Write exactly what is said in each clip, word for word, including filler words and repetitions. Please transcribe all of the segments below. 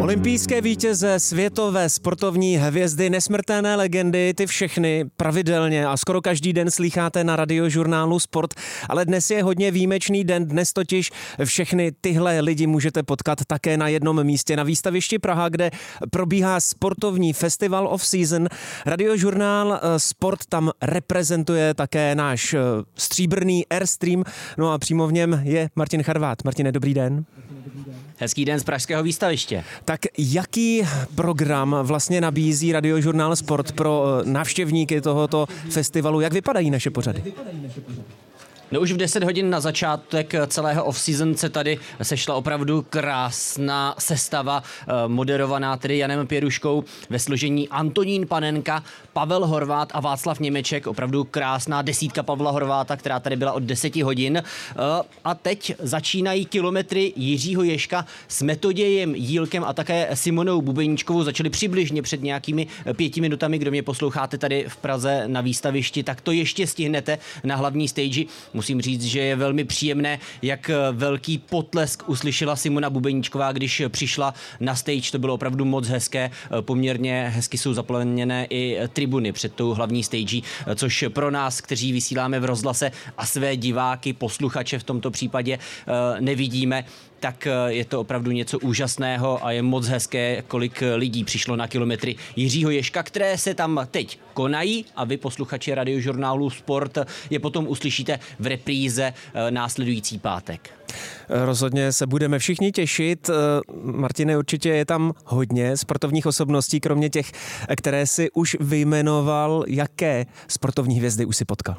Olympijské vítěze, světové sportovní hvězdy, nesmrtelné legendy, ty všechny pravidelně a skoro každý den slýcháte na Radiožurnálu Sport, ale dnes je hodně výjimečný den, dnes totiž všechny tyhle lidi můžete potkat také na jednom místě na výstavišti Praha, kde probíhá sportovní festival of season. Radiožurnál Sport tam reprezentuje také náš stříbrný Airstream, no a přímo v něm je Martin Charvát. Martine, dobrý den. Hezký den z pražského výstaviště. Tak jaký program vlastně nabízí Radiožurnál Sport pro návštěvníky tohoto festivalu? Jak vypadají naše pořady? No už v deset hodin na začátek celého off-season se tady sešla opravdu krásná sestava, moderovaná tedy Janem Pěruškou ve složení Antonín Panenka, Pavel Horvát a Václav Němeček. Opravdu krásná desítka Pavla Horváta, která tady byla od deseti hodin. A teď začínají kilometry Jiřího Ježka s Metodějem Jílkem a také Simonou Bubeníčkovou. Začali přibližně před nějakými pěti minutami. Kdo mě posloucháte tady v Praze na výstavišti, tak to ještě stihnete na hlavní stage. Musím říct, že je velmi příjemné, jak velký potlesk uslyšela Simona Bubeníčková, když přišla na stage. To bylo opravdu moc hezké. Poměrně hezky jsou zaplněné i tribuny před tou hlavní stage, což pro nás, kteří vysíláme v rozhlase a své diváky, posluchače v tomto případě nevidíme, tak je to opravdu něco úžasného a je moc hezké, kolik lidí přišlo na kilometry Jiřího Ježka, které se tam teď konají a vy, posluchači Radiožurnálu Sport, je potom uslyšíte v repríze následující pátek. Rozhodně se budeme všichni těšit. Martine, určitě je tam hodně sportovních osobností, kromě těch, které si už vyjmenoval. Jaké sportovní hvězdy už si potkal?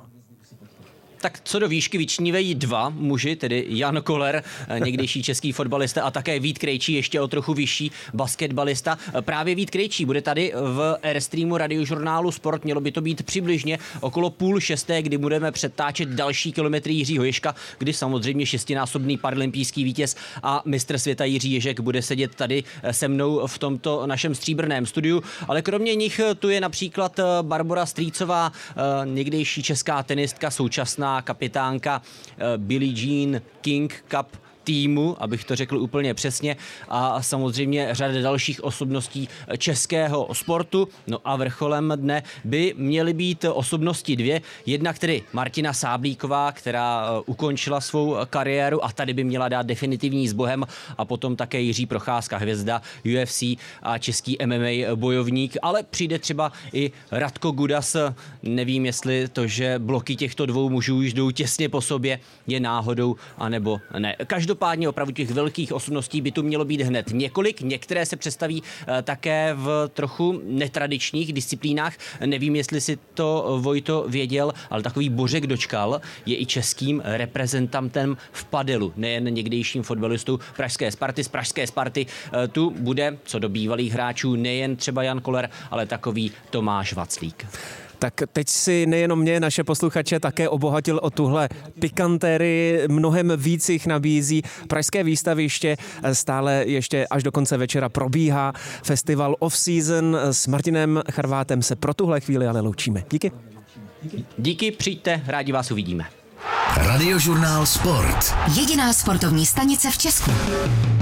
Tak co do výšky vyčnívají dva muži, tedy Jan Koller, někdejší český fotbalista, a také Vít Krejčí, ještě o trochu vyšší basketbalista. Právě Vít Krejčí bude tady v Airstreamu Radiožurnálu Sport. Mělo by to být přibližně okolo půl šesté, kdy budeme přetáčet další kilometry Jiřího Ježka, kdy samozřejmě šestinásobný paralympijský vítěz a mistr světa Jiří Ježek bude sedět tady se mnou v tomto našem stříbrném studiu. Ale kromě nich tu je například Barbora Strýcová, někdejší česká tenistka, současná kapitánka Billie Jean King Cup týmu, abych to řekl úplně přesně, a samozřejmě řada dalších osobností českého sportu. No a vrcholem dne by měly být osobnosti dvě. Jedna, tedy Martina Sáblíková, která ukončila svou kariéru a tady by měla dát definitivní s Bohem, a potom také Jiří Procházka, hvězda U F C a český M M A bojovník, ale přijde třeba i Radko Gudas. Nevím, jestli to, že bloky těchto dvou mužů už jdou těsně po sobě, je náhodou, anebo ne. Každopádně Každopádně opravdu těch velkých osobností by tu mělo být hned několik. Některé se představí také v trochu netradičních disciplínách. Nevím, jestli si to Vojto věděl, ale takový Bořek Dočkal je i českým reprezentantem v padelu, nejen někdejším fotbalistou pražské Sparty. Z pražské Sparty tu bude, co do bývalých hráčů, nejen třeba Jan Koller, ale takový Tomáš Vaclík. Tak teď si nejenom mě, naše posluchače, také obohatil o tuhle pikantérii, mnohem víc jich nabízí. Pražské výstaviště stále ještě až do konce večera probíhá festival off season. S Martinem Charvátem se pro tuhle chvíli ale loučíme. Díky. Díky, přijďte, rádi vás uvidíme. Radiožurnál Sport. Jediná sportovní stanice v Česku.